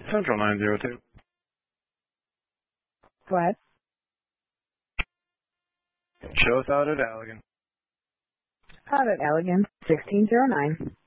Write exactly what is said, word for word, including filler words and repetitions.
Central nine zero two. Go ahead. Show us out at Allegan. Out at Allegan, sixteen oh nine.